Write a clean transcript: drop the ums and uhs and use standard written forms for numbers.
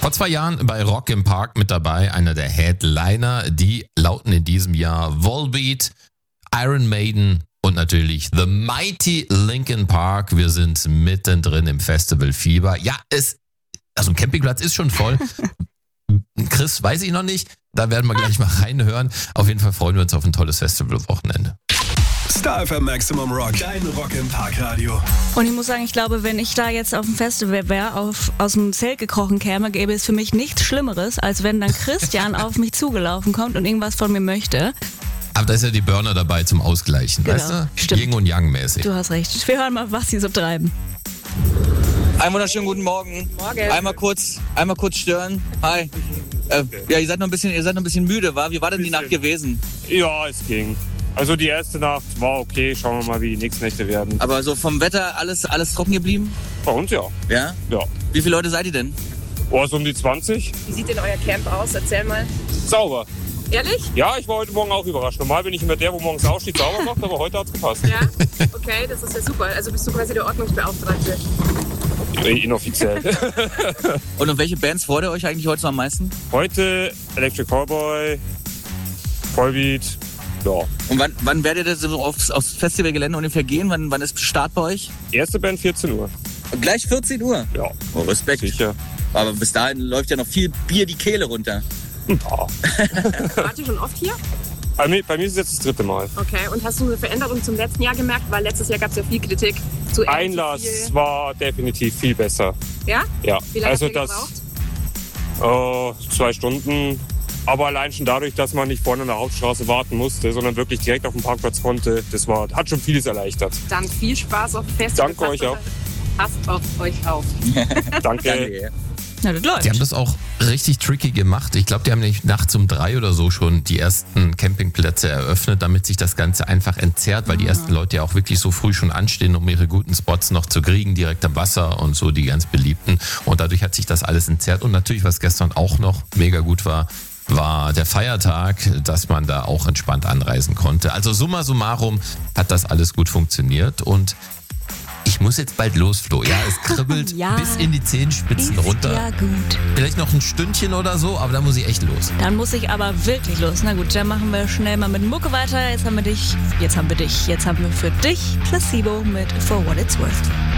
Vor 2 Jahren bei Rock im Park mit dabei, einer der Headliner. Die lauten in diesem Jahr Volbeat, Iron Maiden und natürlich The Mighty Linkin Park. Wir sind mittendrin im Festivalfieber. Ja, ein Campingplatz ist schon voll. Chris, weiß ich noch nicht. Da werden wir gleich mal reinhören. Auf jeden Fall freuen wir uns auf ein tolles Festivalwochenende. Star FM Maximum Rock, dein Rock im Parkradio. Und ich muss sagen, ich glaube, wenn ich da jetzt auf dem Festival wäre, aus dem Zelt gekrochen käme, gäbe es für mich nichts Schlimmeres, als wenn dann Christian auf mich zugelaufen kommt und irgendwas von mir möchte. Aber da ist ja die Burner dabei zum Ausgleichen, Genau, weißt du? stimmt. Yin und Yang mäßig. Du hast recht. Wir hören mal, was sie so treiben. Einen wunderschönen guten Morgen. Morgen. Einmal kurz stören. Hi. Ja, ihr seid noch ein bisschen müde, wa? Wie war denn die Nacht gewesen? Ja, es ging. Also die erste Nacht war okay. Schauen wir mal, wie die nächsten Nächte werden. Aber so vom Wetter alles trocken geblieben? Bei uns ja. Ja? Ja. Wie viele Leute seid ihr denn? Oh, so um die 20. Wie sieht denn euer Camp aus? Erzähl mal. Sauber. Ehrlich? Ja, ich war heute Morgen auch überrascht. Normal bin ich immer der, wo morgens aufsteht, sauber macht, aber heute hat's gepasst. Ja? Okay, das ist ja super. Also bist du quasi der Ordnungsbeauftragte. Inoffiziell. Und um welche Bands freut ihr euch eigentlich heute so am meisten? Heute Electric Cowboy, Volbeat, ja. Und wann werdet ihr so aufs Festivalgelände ungefähr gehen? Wann ist Start bei euch? Erste Band 14 Uhr. Und gleich 14 Uhr? Ja. Oh, Respekt. Sicher. Aber bis dahin läuft ja noch viel Bier die Kehle runter. Ja. Wart ihr schon oft hier? Bei mir ist es jetzt das 3. Mal. Okay, und hast du eine Veränderung zum letzten Jahr gemerkt? Weil letztes Jahr gab es ja viel Kritik. Zu Einlass viel. war definitiv viel besser. Ja? Ja. Wie lange Also habt ihr gebraucht? 2 Stunden. Aber allein schon dadurch, dass man nicht vorne an der Hauptstraße warten musste, sondern wirklich direkt auf dem Parkplatz konnte, hat schon vieles erleichtert. Dann viel Spaß auf dem Festival. Danke euch auch. Passt auf euch auf. Danke. Na, das läuft. Die haben das auch richtig tricky gemacht. Ich glaube, die haben nämlich nachts um 3 oder so schon die ersten Campingplätze eröffnet, damit sich das Ganze einfach entzerrt, weil die ersten Leute ja auch wirklich so früh schon anstehen, um ihre guten Spots noch zu kriegen, direkt am Wasser und so, die ganz beliebten. Und dadurch hat sich das alles entzerrt. Und natürlich, was gestern auch noch mega gut war der Feiertag, dass man da auch entspannt anreisen konnte. Also summa summarum hat das alles gut funktioniert und ich muss jetzt bald los, Flo. Ja, es kribbelt Ja, bis in die Zehenspitzen ist runter. ja gut. Vielleicht noch ein Stündchen oder so, aber da muss ich echt los. Dann muss ich aber wirklich los. Na gut, dann machen wir schnell mal mit Mucke weiter. Jetzt haben wir für dich Placebo mit For What It's Worth.